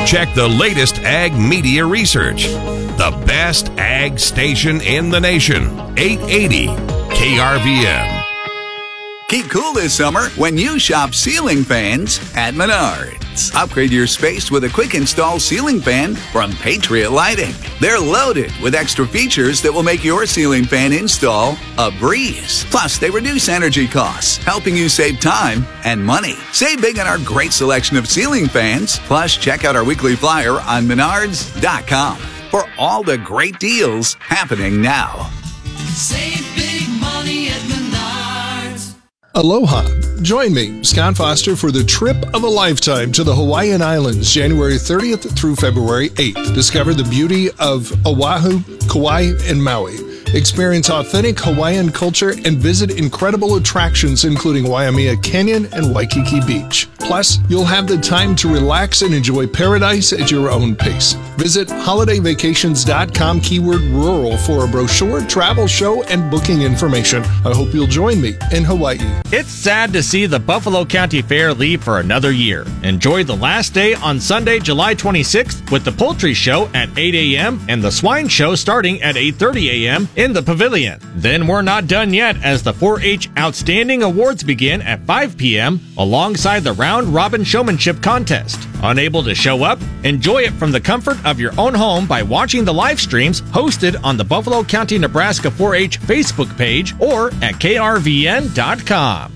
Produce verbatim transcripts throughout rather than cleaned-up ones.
Check the latest ag media research. The best ag station in the nation. eight eighty K R V N. Keep cool this summer when you shop ceiling fans at Menards. Upgrade your space with a quick install ceiling fan from Patriot Lighting. They're loaded with extra features that will make your ceiling fan install a breeze. Plus, they reduce energy costs, helping you save time and money. Save big on our great selection of ceiling fans. Plus, check out our weekly flyer on menards dot com for all the great deals happening now. Save big money at Menards. Aloha. Join me, Scott Foster, for the trip of a lifetime to the Hawaiian Islands, January thirtieth through February eighth. Discover the beauty of Oahu, Kauai, and Maui. Experience authentic Hawaiian culture and visit incredible attractions including Waimea Canyon and Waikiki Beach. Plus, you'll have the time to relax and enjoy paradise at your own pace. Visit holiday vacations dot com keyword rural for a brochure, travel show, and booking information. I hope you'll join me in Hawaii. It's sad to see the Buffalo County Fair leave for another year. Enjoy the last day on Sunday, July twenty-sixth with the Poultry Show at eight a.m. and the Swine Show starting at eight thirty a.m. in the Pavilion. Then we're not done yet as the four H Outstanding Awards begin at five p.m. alongside the Round Robin Showmanship Contest. Unable to show up? Enjoy it from the comfort of your own home by watching the live streams hosted on the Buffalo County, Nebraska four H Facebook page or at K R V N dot com.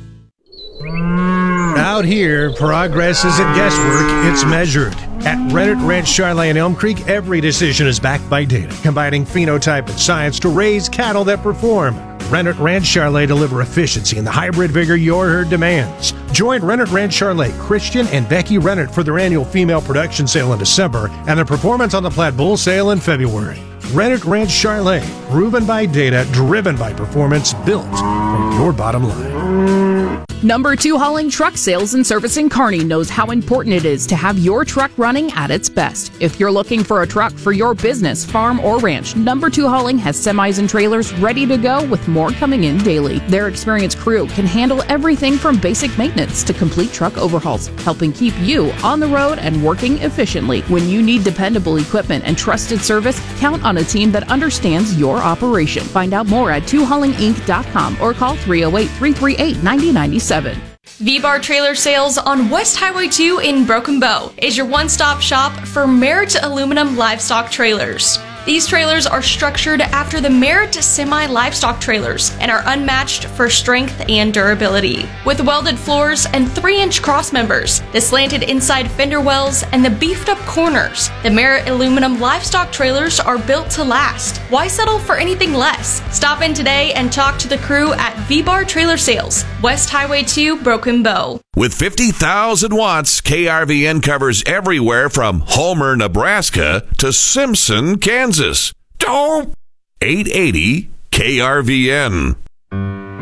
Out here, progress isn't guesswork, it's measured. At Rennet Ranch Charlet in Elm Creek, every decision is backed by data, combining phenotype and science to raise cattle that perform. Rennet Ranch Charlet deliver efficiency and the hybrid vigor your herd demands. Join Rennet Ranch Charlet, Christian and Becky Rennet for their annual female production sale in December and their performance on the Platte Bull sale in February. Rennet Ranch Charlet, proven by data, driven by performance, built for your bottom line. Number two Hauling Truck Sales and Service in Kearney knows how important it is to have your truck running at its best. If you're looking for a truck for your business, farm, or ranch, Number two Hauling has semis and trailers ready to go with more coming in daily. Their experienced crew can handle everything from basic maintenance to complete truck overhauls, helping keep you on the road and working efficiently. When you need dependable equipment and trusted service, count on a team that understands your operation. Find out more at two hauling inc dot com or call three oh eight, three three eight, nine oh nine seven. V-Bar Trailer Sales on West Highway two in Broken Bow is your one-stop shop for Merit aluminum livestock trailers. These trailers are structured after the Merit semi-livestock trailers and are unmatched for strength and durability. With welded floors and three inch cross members, the slanted inside fender wells, and the beefed-up corners, the Merit aluminum livestock trailers are built to last. Why settle for anything less? Stop in today and talk to the crew at V-Bar Trailer Sales, West Highway two, Broken Bow. With fifty thousand watts, K R V N covers everywhere from Homer, Nebraska to Simpson, Kansas. Dope! eight eighty K R V N.